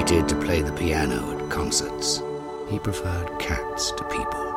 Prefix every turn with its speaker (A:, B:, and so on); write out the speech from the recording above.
A: hated to play the piano at concerts. He preferred cats to people.